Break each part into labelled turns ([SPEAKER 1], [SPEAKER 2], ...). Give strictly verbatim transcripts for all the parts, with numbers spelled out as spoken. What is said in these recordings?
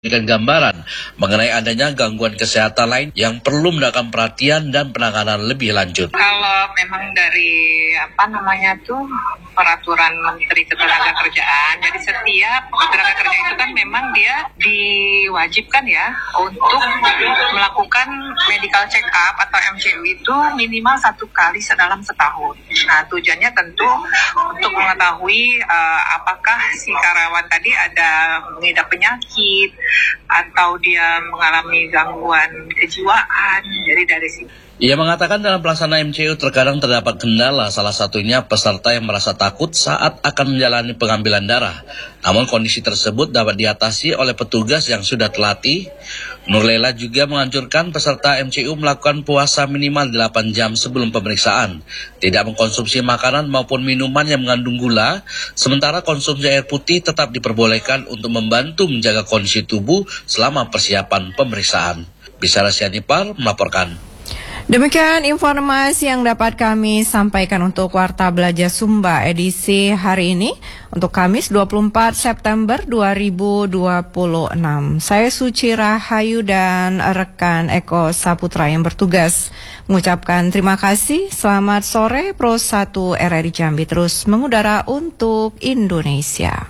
[SPEAKER 1] Dengan gambaran mengenai adanya gangguan kesehatan lain yang perlu mendapatkan perhatian dan penanganan lebih lanjut.
[SPEAKER 2] Kalau memang dari apa namanya tuh peraturan Menteri Ketenagakerjaan, jadi setiap tenaga kerja itu kan memang dia diwajibkan ya untuk melakukan medical check up atau M C U itu minimal satu kali dalam setahun. Nah, tujuannya tentu untuk mengetahui uh, apakah si karyawan tadi ada mengidap penyakit atau dia mengalami gangguan kejiwaan. Jadi dari situ.
[SPEAKER 1] Ia mengatakan dalam pelaksanaan M C U terkadang terdapat kendala, salah satunya peserta yang merasa takut saat akan menjalani pengambilan darah. Namun kondisi tersebut dapat diatasi oleh petugas yang sudah terlatih. Nurlela juga menganjurkan peserta M C U melakukan puasa minimal delapan jam sebelum pemeriksaan, tidak mengkonsumsi makanan maupun minuman yang mengandung gula, sementara konsumsi air putih tetap diperbolehkan untuk membantu menjaga kondisi tubuh selama persiapan pemeriksaan. Bisara Sianipar melaporkan.
[SPEAKER 3] Demikian informasi yang dapat kami sampaikan untuk Warta Belajar Sumba edisi hari ini untuk Kamis dua puluh empat September dua ribu dua puluh enam. Saya Suci Rahayu dan rekan Eko Saputra yang bertugas mengucapkan terima kasih. Selamat sore, Pro satu R R I Jambi terus mengudara untuk Indonesia.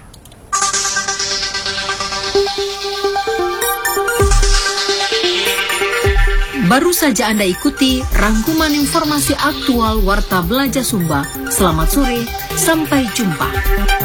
[SPEAKER 4] Baru saja Anda ikuti rangkuman informasi aktual Warta Belajar Sumba. Selamat sore, sampai jumpa.